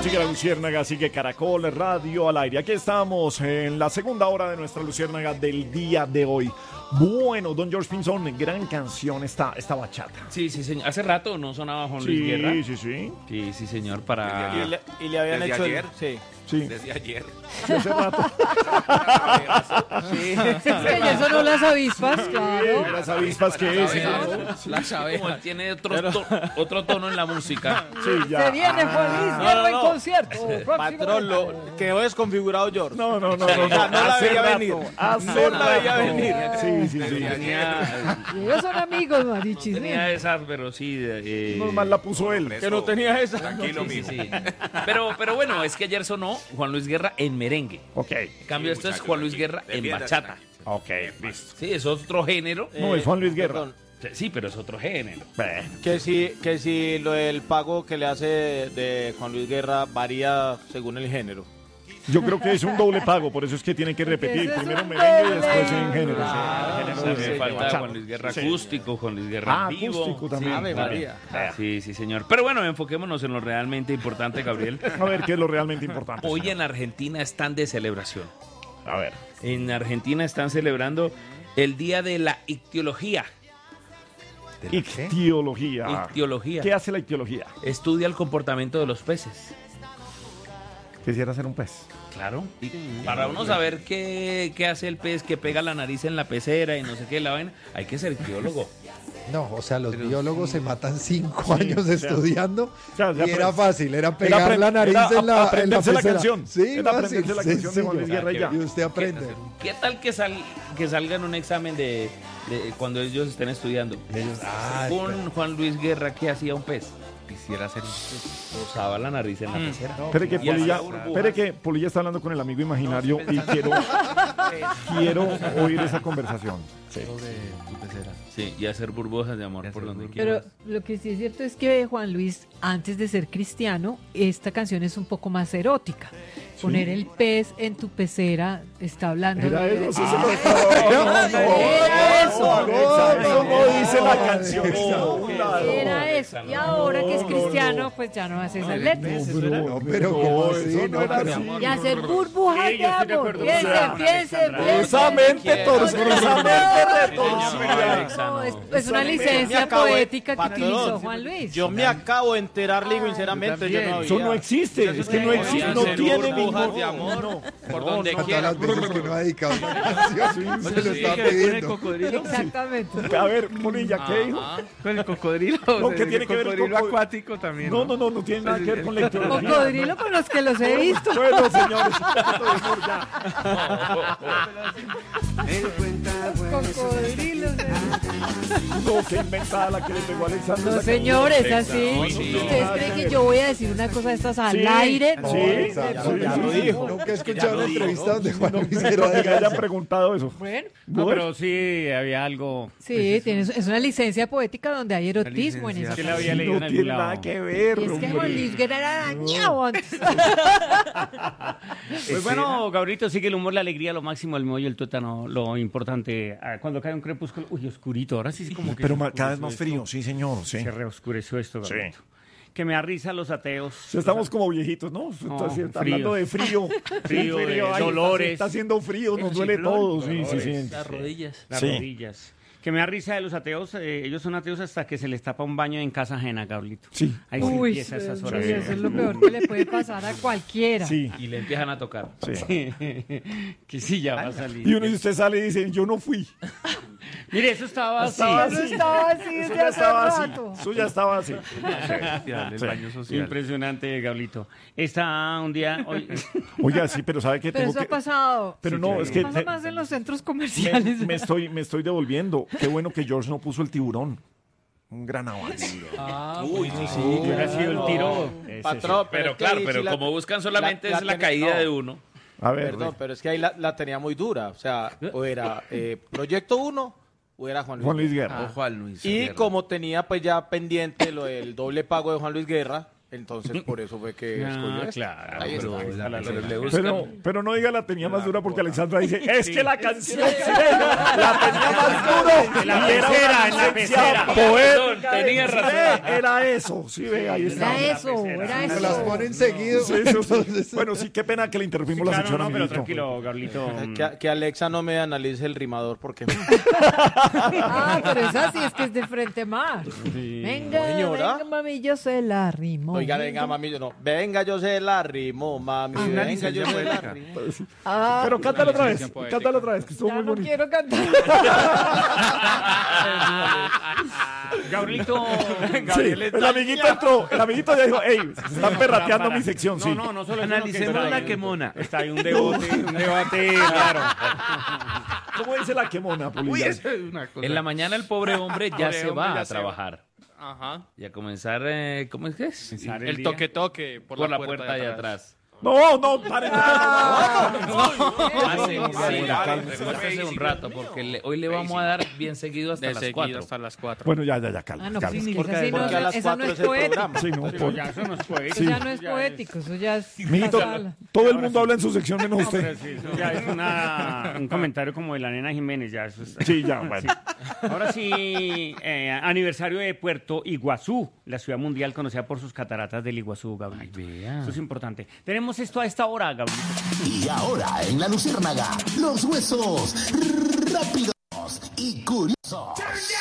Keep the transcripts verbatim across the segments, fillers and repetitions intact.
Sigue la Luciérnaga, sigue Caracol Radio al aire. Aquí estamos en la segunda hora de nuestra Luciérnaga del día de hoy. Bueno, don George Pinzón, gran canción esta, esta bachata. Sí, sí, señor. Hace rato no sonaba Juan Sí, Luis Guerra. sí, sí. Sí, sí, señor, para... Y le, y le habían ¿Desde hecho ayer? el... Sí. Sí, Desde ayer. sí, hace rato. Sí. Es que ya sonó las avispas, claro. Las avispas que es. Las La Como él tiene otro, to- otro tono en la música. Sí, ya. Se viene Juan Luis No, Guerra no, en no. concierto. Patrón, lo quedó desconfigurado George. No, no, no, no. O sea, no la Hace veía rato, venir. hace No la rato. veía venir. Sí, sí, sí. Tenía, Y ellos son amigos, Marichis. tenía esas, pero sí... eh, Normal la puso él. Que no tenía esa. Tranquilo, sí, mijo. sí, sí. Pero, pero bueno, es que ayer sonó Juan Luis Guerra en merengue. Ok, En cambio, Sí, esto es muchachos, Juan Luis aquí, Guerra en defiéndase. bachata. ok, listo. Sí, es otro género. No, es Juan Luis Guerra. Perdón, Sí, pero es otro género. Bueno, que si, que si lo del pago que le hace de Juan Luis Guerra varía según el género. yo creo que es un doble pago, por eso es que tienen que repetir. Ese es Primero un merengue y doble. después en género. sí. Claro, Género También de- de falta bachata. Juan Luis Guerra Sí. acústico, Juan Luis Guerra Ah, en vivo. acústico también. Ave María. Sí, sí, señor. Pero bueno, enfoquémonos en lo realmente importante, Gabriel. A ver, ¿qué es lo realmente importante? Hoy señor? en Argentina están de celebración. A ver. En Argentina están celebrando el Día de la Ictiología. Ictiología. Ictiología. ¿Qué hace la ictiología? Estudia el comportamiento de los peces. Quisiera ser un pez. Claro. Y para uno saber qué, qué hace el pez que pega la nariz en la pecera y no sé qué, la vaina, hay que ser ictiólogo. No, o sea, los biólogos se matan cinco años o sea, estudiando o sea, ya y era apre- fácil, era Era pegar apre- la nariz era en la, en la aprenderse la pecera. canción. Sí, Era fácil, aprenderse la canción de Juan Luis sencillo. Guerra y ya. Y usted aprende. ¿Qué tal que, sal, que salga en un examen de, de cuando ellos estén estudiando? Ah, Con Juan Luis Guerra, ¿qué hacía un pez? Quisiera ser un pez. Posaba la nariz en la pecera. Espere que Y hacía Polilla, burbujas. espere que Polilla está hablando con el amigo imaginario y quiero, quiero oír esa conversación. Sí. Sí, y hacer burbujas de amor por donde Pero quiera. lo que sí es cierto es que Juan Luis, antes de ser cristiano, esta canción es un poco más erótica. Poner el pez en tu pecera está hablando Era de... eso, sí se lo Ah, no, era eso. Alexa, eso no dice la canción. Alexa. No, claro. Era eso. Y ahora que es cristiano, pues ya no hace esas letras. No, pero ¿cómo así? eso no No, era pero- así. Y hacer burbujas de amor. Piense, piense, Esa piense. mente torcida, esa mente retorcida. Alexa, No, no. es, es una Me licencia acabo de- poética que patrón, utilizó Juan Luis. Yo me acabo de enterar, le digo sinceramente, yo no Eso no había. existe, es que no existe, no Hacer tiene burbujas ningún... de amor por donde Todas quiera. las veces que no ha dedicado una canción, se lo está pidiendo. Exactamente. A ver, Polilla, ¿qué dijo? Ajá. Con el cocodrilo. No, o ¿qué sea, tiene que ver el cocodrilo coco- acuático también. No, no, no, no tiene nada que ver con la ictiología. Cocodrilo con los que los he visto. Bueno, señores, un poquito de humor ya. Cocodrilos. No, qué inventada la que le pegó a Alexander. No, señores, así. No, sí. ¿Ustedes creen que yo voy a decir una cosa de estas al Sí, aire? sí, No, sí, Ya, ya lo dijo. Nunca he escuchado una entrevista donde Juan Luis Guerra No, que diga hayan eso. preguntado eso. Bueno, No, pero sí había algo. sí, tienes, es una licencia poética donde hay erotismo en esa Sí, la canción. había leído No en algún tiene lado. nada que ver, Y es que hombre. Juan Luis Guerra era dañado antes. Pues bueno, Gabrielito, sigue el humor, la alegría, lo máximo, el meollo, el tuétano, lo importante. Ah, Cuando cae un crepúsculo, uy, oscurito, ahora sí es como que... Pero se ma- cada vez oscureció más esto. frío, sí, señor, sí. Se reoscureció esto, Sí. Gabrielito. Que me da risa los ateos. Sí, estamos como viejitos, ¿no? No, Está- está fríos. hablando de frío. Frío, de ay, está- dolores. Está haciendo frío, nos El duele ciclón, todo. Sí, sí, sí. Las rodillas. Las Sí. rodillas. Que me da risa de los ateos, eh, ellos son ateos hasta que se les tapa un baño en casa ajena, Gabrielito. Sí. Ahí se Uy, empieza esas sí, horas. eso es lo peor que le puede pasar a cualquiera. Sí, Y le empiezan a tocar. sí. Que sí, ya va a salir. Y uno y usted sale y dice, yo no fui. Mire, eso estaba así. Estaba Eso así. estaba así Eso desde ya hace estaba así. rato. Eso ya estaba así. El baño social. Impresionante, Gablito. Está un día hoy. Oiga, sí, pero ¿sabe qué? Pero Tengo eso ha que... pasado. Pero Sí, no, claro. es que... Pasa te- más en los centros Me, comerciales. me estoy, me estoy devolviendo. Qué bueno que George no puso el tiburón. Un gran avance. Ah, Uy, bueno. sí, Hubiera sido el tiro. Ese Patrón, Pero es que claro, ahí pero sí la- como buscan solamente la- es la la ten- caída no. de uno. A ver, Perdón, pero es que ahí la, la tenía muy dura. O sea, o era eh, Proyecto uno o era Juan Luis. Juan Luis O Guerra. Juan Luis Y Guerra. como tenía pues ya pendiente lo del doble pago de Juan Luis Guerra, Entonces, por eso fue que Ah, escogió esta. claro, Ahí pero- está. Pero, pero le buscan- Pero, pero no diga la tenía más dura porque Alexandra dice, es que la canción sí, la tenía más duro. En la Y era pecera, una en la licencia pecera. poética. Perdón, tenía Sí, razón. Era eso, sí, ve, ahí está. Era eso, era Me eso. las ponen seguido. Sí, eso sí. Bueno, sí, qué pena que le interrumpimos la Claro, sección, no, pero amiguito. tranquilo, Gabrielito. Eh, Que, que Alexa no me analice el rimador porque Ah, pero esa sí es que es de frente más. Venga, Señora. venga, mami, yo se la rimo. oiga, venga mami, yo no, venga yo se la rimo, mami, Una venga yo licencia se la poética. rimo. Ah, Pero cántalo otra vez, cántalo otra vez, que estuvo ya muy no bonito. quiero cantar. Gabrielito. Sí, el amiguito entró, el amiguito ya dijo, hey, se están perrateando mi sección, sí. No, no, no solo eso, sino que Analicemos está la ahí- quemona. Está ahí un debate, un debate, claro. ¿Cómo dice la quemona, Uy, Polilla? eso es una cosa. En la mañana el pobre hombre ya Pobre se hombre va ya a se va. trabajar. Ajá. Y a comenzar, eh, ¿cómo es que es? Pensar El día. toque toque por, Por la puerta de atrás. No, no, pare, no, no, Pase, sí, Calma, calma. recuérdese un rato, porque le- hoy le vamos a dar bien seguido hasta De las seguido cuatro. hasta las cuatro. Bueno, ya, ya, ya, calma, Ah, no, calma. pues sí, Porque, esa sí no, porque a las esa no cuatro es es el poética. programa. Sí, no, Pero por- ya eso no es poético. Eso ya no es poético, eso ya es... Mijito, casal. todo el mundo habla en su sección menos Pero usted. sí, eso ya es una- un comentario como de la nena Jiménez, ya eso es- Sí, ya, bueno. Ahora sí, eh, aniversario de Puerto Iguazú, la ciudad mundial conocida por sus cataratas del Iguazú, Gabriel. Eso es importante. Tenemos esto a esta hora, Gabriel. Y ahora en la Luciérnaga, los huesos rápidos y curiosos.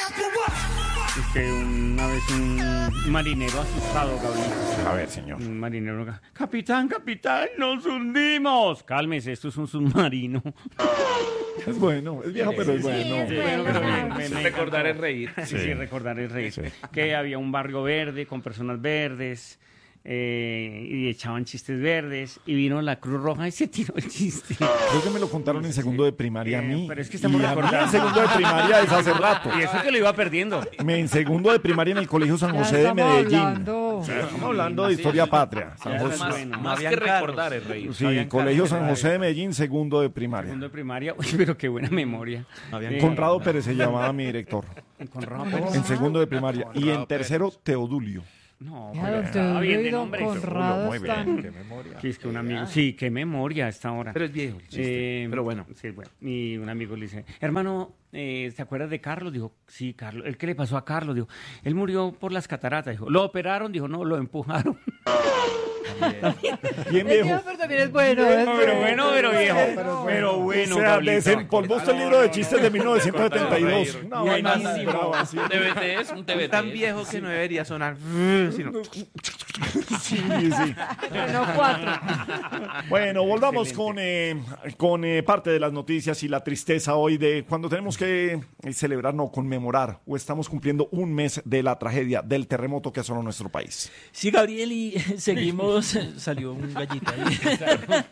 Usted una vez un marinero asustado, Gabriel. A ver, señor. Un marinero. Capitán, capitán, nos hundimos. Cálmese, esto es un submarino. Es bueno, es viejo, pero es bueno. Sí, bueno, pero me- me- me Recordar es encantó. reír. Sí, sí, recordar es reír. Sí. Que había un barrio verde con personas verdes eh, y echaban chistes verdes y vino la Cruz Roja y se tiró el chiste. Creo que me lo contaron en segundo de primaria a mí. Eh, pero es que estamos y a mí recordando. en segundo de primaria es hace rato. Y eso que lo iba perdiendo. Me en segundo de primaria en el Colegio San Ya José de estamos Medellín. hablando. Estamos hablando de historia patria. San Ya, José. más- Más, no más habían que carros. recordar es reír. Sí, habían Colegio carros San de José de Medellín, segundo de primaria. Segundo de primaria. Uy, pero qué buena memoria. habían Eh, Conrado Pérez se llamaba mi director. Conrado Pérez. En segundo de primaria. Y en tercero, Teodulio. No, Ya, pero don estaba Teodoro bien y de don nombre. Conrado Muy bien, están... qué memoria. Sí, es que un amigo. Sí, qué memoria a esta hora. Pero es viejo el chiste. Eh, Pero bueno. Sí, bueno. Y un amigo le dice, hermano, eh, ¿te acuerdas de Carlos? Dijo, sí, Carlos. ¿El qué le pasó a Carlos? Dijo, él murió por las cataratas. Dijo, ¿lo operaron? Dijo, no, lo empujaron. Bien Es viejo. viejo, pero también es bueno. es Pero bueno, pero viejo. Pero Pero bueno, O sea, Pablito. desempolvó usted el libro de chistes de mil novecientos setenta y dos. Una Y hay vaina más. brava, sí. Un T V T es un T V T. Tan viejo que no debería sonar. Sino, Sí, sí. bueno, cuatro. Bueno, volvamos con, eh, con eh, parte de las noticias y la tristeza hoy de cuando tenemos que eh, celebrar, no, conmemorar, o estamos cumpliendo un mes de la tragedia del terremoto que asoló nuestro país. Sí, Gabriel, y seguimos, salió un gallito ahí.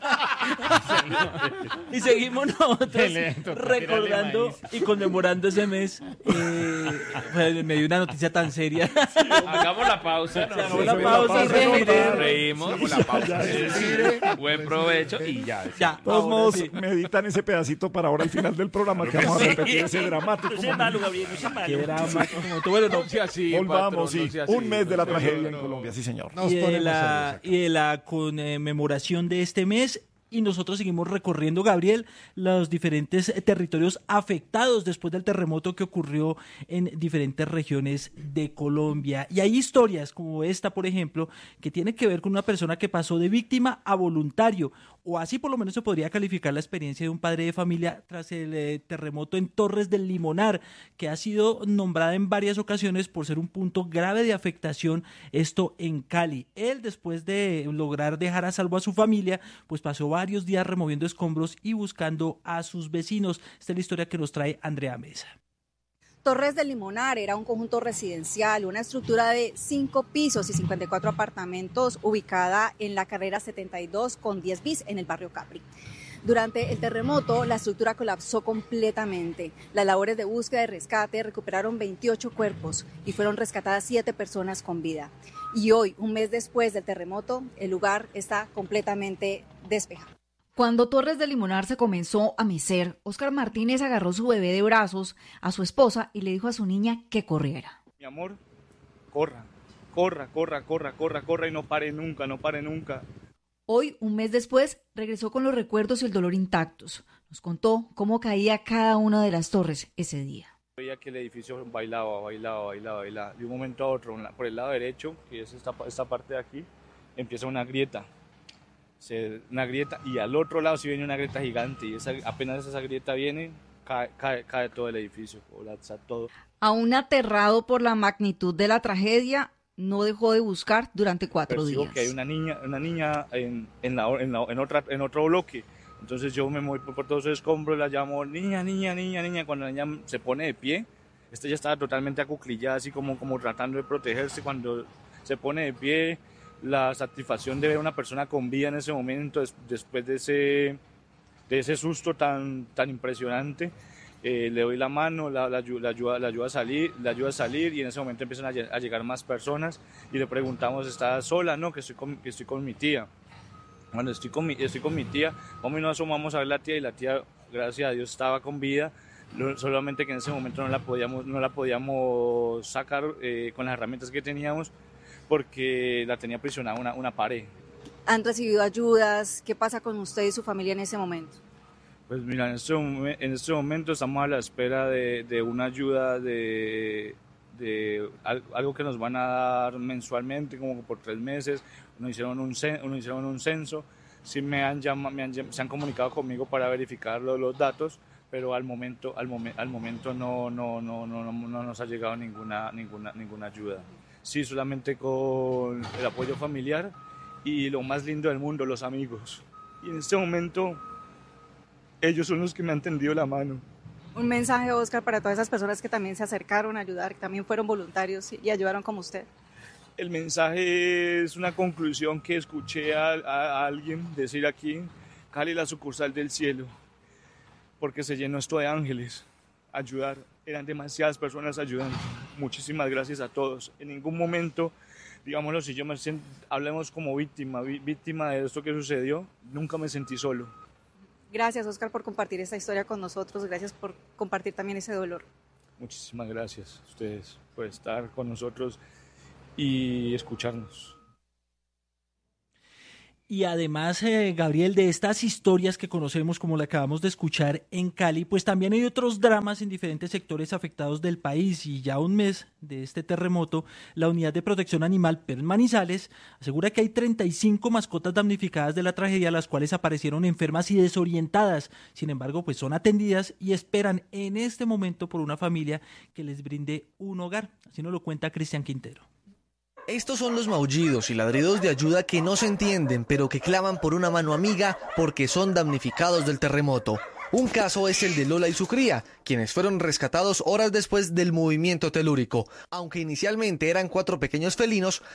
Y seguimos nosotros Le tocó recordando tirarle y conmemorando ese mes. Eh, pues, me dio una noticia tan seria. Hagamos la pausa. ¿no? Hagamos la Sí, pausa, la pausa, respire. Reímos. Buen provecho y ya. Ya, De todos ahora modos, sí. meditan ese pedacito para ahora al final del programa que vamos a repetir ese dramático. No sea malo, Gabriel, no sea malo. Qué drama. Como tú, bueno, no. No sea así, Volvamos, patrón, sí. no sea así. Un mes de la No, tragedia no, en Colombia, sí, señor. Nos y de ponemos la, serios y de la conmemoración de este mes. Y nosotros seguimos recorriendo, Gabriel, los diferentes territorios afectados después del terremoto que ocurrió en diferentes regiones de Colombia. Y hay historias como esta, por ejemplo, que tiene que ver con una persona que pasó de víctima a voluntario, o así por lo menos se podría calificar la experiencia de un padre de familia tras el eh, terremoto en Torres del Limonar, que ha sido nombrada en varias ocasiones por ser un punto grave de afectación, esto en Cali. Él, después de lograr dejar a salvo a su familia, pues pasó varios días removiendo escombros y buscando a sus vecinos. Esta es la historia que nos trae Andrea Mesa. Torres del Limonar era un conjunto residencial, una estructura de cinco pisos y cincuenta y cuatro apartamentos ubicada en la carrera setenta y dos con diez bis en el barrio Capri. Durante el terremoto, la estructura colapsó completamente. Las labores de búsqueda y rescate recuperaron veintiocho cuerpos y fueron rescatadas siete personas con vida. Y hoy, un mes después del terremoto, el lugar está completamente despejado. Cuando Torres del Limonar se comenzó a mecer, Óscar Martínez agarró su bebé de brazos a su esposa y le dijo a su niña que corriera. Mi amor, corra, corra, corra, corra, corra, corra y no pare nunca, no pare nunca. Hoy, un mes después, regresó con los recuerdos y el dolor intactos. Nos contó cómo caía cada una de las torres ese día. Veía que el edificio bailaba, bailaba, bailaba, bailaba. De un momento a otro, por el lado derecho, que es esta, esta parte de aquí, empieza una grieta. Se, una grieta y al otro lado sí viene una grieta gigante y esa, apenas esa grieta viene, cae, cae, cae todo el edificio, colapsa todo. Aún aterrado por la magnitud de la tragedia, no dejó de buscar durante cuatro Percibo días. que hay una niña, una niña en, en, la, en, la, en, otra, en otro bloque. Entonces yo me voy por, por todos esos escombros y la llamo, niña, niña, niña, niña. Cuando la niña se pone de pie, esta ya estaba totalmente acuclillada, así como, como tratando de protegerse. Cuando se pone de pie, la satisfacción de ver a una persona con vida en ese momento, des, después de ese, de ese susto tan, tan impresionante, eh, le doy la mano, la, la, la, ayuda, la, ayuda a salir, la ayuda a salir y en ese momento empiezan a, a llegar más personas y le preguntamos, ¿está sola? No, que estoy con, que estoy con mi tía. Cuando estoy con mi, estoy con mi tía, vamos y nos asomamos a ver la tía y la tía, gracias a Dios, estaba con vida, solamente que en ese momento no la podíamos, no la podíamos sacar eh, con las herramientas que teníamos porque la tenía aprisionada una, una pared. ¿Han recibido ayudas? ¿Qué pasa con usted y su familia en ese momento? Pues mira, en este, en este momento estamos a la espera de, de una ayuda de, de algo que nos van a dar mensualmente, como por tres meses. Nos hicieron un, nos hicieron un censo, sí me han llamado, me han, se han comunicado conmigo para verificar los, los datos, pero al momento, al, momen, al momento no, no, no, no, no, no nos ha llegado ninguna, ninguna, ninguna ayuda. Sí, solamente con el apoyo familiar y lo más lindo del mundo, los amigos. Y en este momento ellos son los que me han tendido la mano. Un mensaje, Oscar, para todas esas personas que también se acercaron a ayudar, que también fueron voluntarios y ayudaron como usted. El mensaje es una conclusión que escuché a, a, a alguien decir aquí, Cali la sucursal del cielo, porque se llenó esto de ángeles, ayudar. Eran demasiadas personas ayudando. Muchísimas gracias a todos. En ningún momento, digámoslo, si yo me siento, hablemos como víctima, víctima de esto que sucedió, nunca me sentí solo. Gracias, Oscar, por compartir esta historia con nosotros. Gracias por compartir también ese dolor. Muchísimas gracias a ustedes por estar con nosotros y escucharnos. Y además, eh, Gabriel, de estas historias que conocemos, como la acabamos de escuchar en Cali, pues también hay otros dramas en diferentes sectores afectados del país. Y ya un mes de este terremoto, la Unidad de Protección Animal P E R Manizales asegura que hay treinta y cinco mascotas damnificadas de la tragedia, las cuales aparecieron enfermas y desorientadas. Sin embargo, pues son atendidas y esperan en este momento por una familia que les brinde un hogar. Así nos lo cuenta Cristian Quintero. Estos son los maullidos y ladridos de ayuda que no se entienden, pero que claman por una mano amiga porque son damnificados del terremoto. Un caso es el de Lola y su cría, quienes fueron rescatados horas después del movimiento telúrico. Aunque inicialmente eran cuatro pequeños felinos,